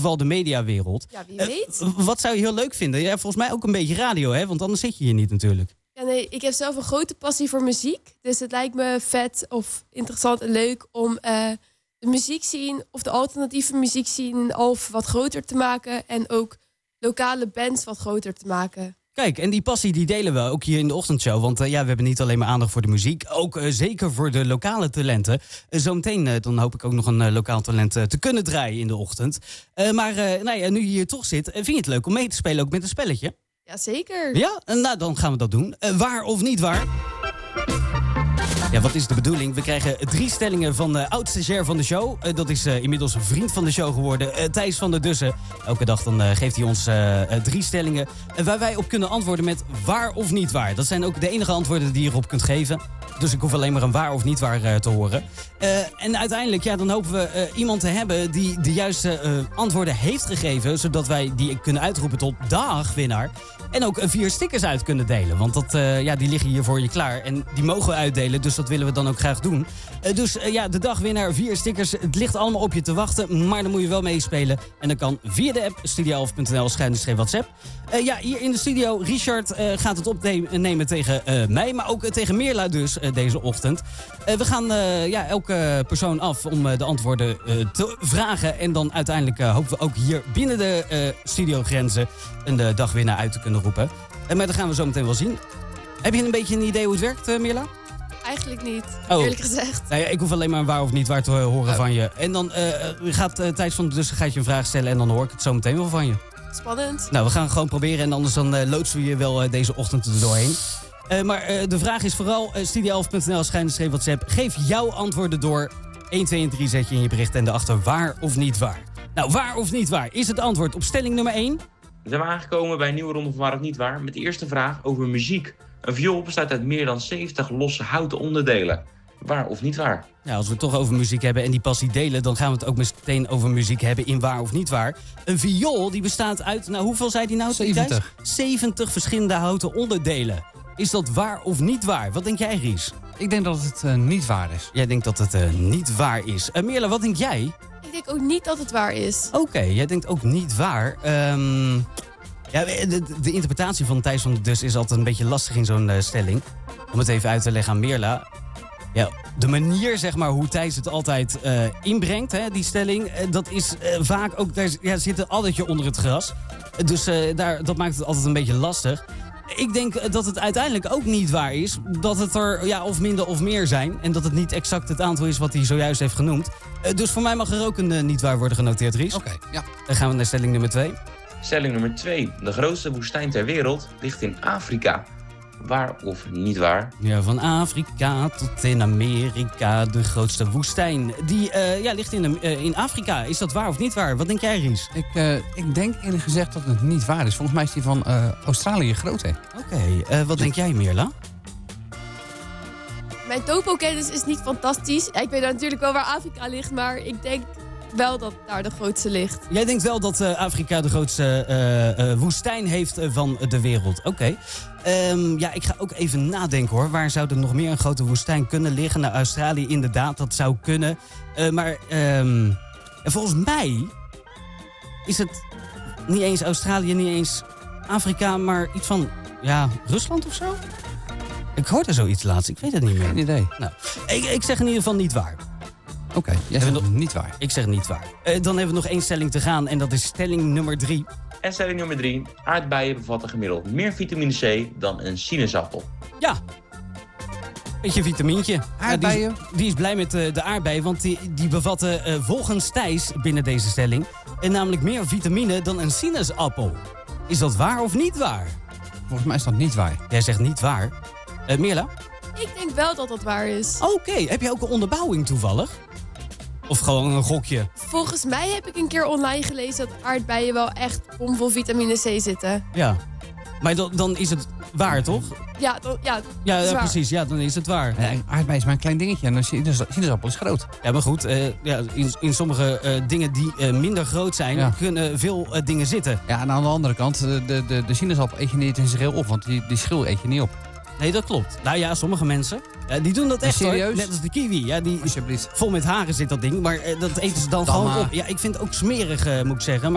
geval de mediawereld. Ja, wie weet. Wat zou je heel leuk vinden? Ja, volgens mij ook een beetje radio, hè? Want anders zit je hier niet natuurlijk. Ja, nee, ik heb zelf een grote passie voor muziek. Dus het lijkt me vet of interessant en leuk om de muziekscene of de alternatieve muziekscene in Alphen wat groter te maken. En ook lokale bands wat groter te maken. Kijk, en die passie die delen we ook hier in de ochtendshow. Want we hebben niet alleen maar aandacht voor de muziek. Ook zeker voor de lokale talenten. Zometeen dan hoop ik ook nog een lokaal talent te kunnen draaien in de ochtend. Maar nu je hier toch zit, vind je het leuk om mee te spelen ook met een spelletje? Jazeker. Ja? Nou, dan gaan we dat doen. Waar of niet waar? Ja, wat is de bedoeling? We krijgen 3 stellingen van de oud-stagiair van de show. Dat is inmiddels een vriend van de show geworden, Thijs van der Dussen. Elke dag dan geeft hij ons 3 stellingen waar wij op kunnen antwoorden met waar of niet waar. Dat zijn ook de enige antwoorden die je erop kunt geven. Dus ik hoef alleen maar een waar of niet waar te horen. En uiteindelijk, dan hopen we iemand te hebben die de juiste antwoorden heeft gegeven, zodat wij die kunnen uitroepen tot dagwinnaar. En ook 4 stickers uit kunnen delen. Want die liggen hier voor je klaar. En die mogen we uitdelen, dus dat willen we dan ook graag doen. Dus de dagwinnaar, 4 stickers. Het ligt allemaal op je te wachten, maar dan moet je wel meespelen. En dat kan via de app studio11.nl/WhatsApp. Hier in de studio, Richard gaat het opnemen tegen mij, maar ook tegen Meerla dus deze ochtend. We gaan elke persoon af om de antwoorden te vragen. En dan uiteindelijk hopen we ook hier binnen de studiogrenzen een dagwinnaar uit te kunnen roepen. Maar dat gaan we zo meteen wel zien. Heb je een beetje een idee hoe het werkt, Meerla? Eigenlijk niet, eerlijk gezegd. Nou ja, ik hoef alleen maar een waar of niet waar te horen van je. En dan gaat Thijs van der Dussen gaat je een vraag stellen en dan hoor ik het zo meteen wel van je. Spannend. Nou, we gaan gewoon proberen en anders dan loodsen we je wel deze ochtend er doorheen. Maar de vraag is vooral studio11.nl/WhatsApp. Geef jouw antwoorden door. 1, 2 en 3 zet je in je bericht en daarachter waar of niet waar. Nou, waar of niet waar is het antwoord op stelling nummer 1. We zijn aangekomen bij een nieuwe ronde van waar of niet waar. Met de eerste vraag over muziek. Een viool bestaat uit meer dan 70 losse houten onderdelen. Waar of niet waar? Nou, als we het toch over muziek hebben en die passie delen, dan gaan we het ook meteen over muziek hebben in waar of niet waar. Een viool die bestaat uit, hoeveel zei die nou? 70. 70 verschillende houten onderdelen. Is dat waar of niet waar? Wat denk jij, Ries? Ik denk dat het niet waar is. Jij denkt dat het niet waar is. Meerla, wat denk jij? Ik denk ook niet dat het waar is. Oké, jij denkt ook niet waar. De interpretatie van Thijs van der Dussen is altijd een beetje lastig in zo'n stelling. Om het even uit te leggen aan Meerla. Ja, de manier, zeg maar, hoe Thijs het altijd inbrengt, hè, die stelling, dat is vaak ook, daar zit een addertje onder het gras. Dus dat maakt het altijd een beetje lastig. Ik denk dat het uiteindelijk ook niet waar is. Dat het er of minder of meer zijn. En dat het niet exact het aantal is wat hij zojuist heeft genoemd. Dus voor mij mag er ook een niet waar worden genoteerd, Ries. Oké, ja. Dan gaan we naar stelling nummer 2. Stelling nummer 2. De grootste woestijn ter wereld ligt in Afrika. Waar of niet waar? Ja, van Afrika tot in Amerika, de grootste woestijn. Die ligt in Afrika. Is dat waar of niet waar? Wat denk jij, Ries? Ik denk eerlijk gezegd dat het niet waar is. Volgens mij is die van Australië groter. Oké, wat denk jij, Meerla? Mijn topo-kennis is niet fantastisch. Ik weet natuurlijk wel waar Afrika ligt, maar ik denk wel dat daar de grootste ligt. Jij denkt wel dat Afrika de grootste woestijn heeft van de wereld. Oké. Ik ga ook even nadenken hoor. Waar zou er nog meer een grote woestijn kunnen liggen? Nou, Australië inderdaad, dat zou kunnen. Maar volgens mij is het niet eens Australië, niet eens Afrika, maar iets van, Rusland of zo? Ik hoorde zoiets laatst, ik weet het niet meer. Geen idee. Nou, ik zeg in ieder geval niet waar. Oké, jij zegt niet waar. Ik zeg niet waar. Dan hebben we nog 1 stelling te gaan en dat is stelling nummer 3. En stelling nummer 3. Aardbeien bevatten gemiddeld meer vitamine C dan een sinaasappel. Ja. Beetje vitamintje. Aardbeien? Die is blij met de aardbeien, want die bevatten volgens Thijs binnen deze stelling namelijk meer vitamine dan een sinaasappel. Is dat waar of niet waar? Volgens mij is dat niet waar. Jij zegt niet waar. Meerla? Ik denk wel dat dat waar is. Oké, heb jij ook een onderbouwing toevallig? Of gewoon een gokje? Volgens mij heb ik een keer online gelezen dat aardbeien wel echt bomvol vitamine C zitten. Ja. Maar dan is het waar, toch? Ja, dat is waar. Precies. Ja, dan is het waar. Aardbei is maar een klein dingetje en een sinaasappel is groot. Ja, maar goed. In sommige dingen die minder groot zijn, kunnen veel dingen zitten. Ja, en aan de andere kant, de sinaasappel eet je niet in zijn geheel op, want die schil eet je niet op. Nee, dat klopt. Nou ja, sommige mensen, die doen dat echt serieus? hoor. Net als de kiwi. Ja, die Alsjeblieft. vol met haren zit dat ding, maar dat eten ze dan gewoon op. Ja, ik vind het ook smerig, moet ik zeggen.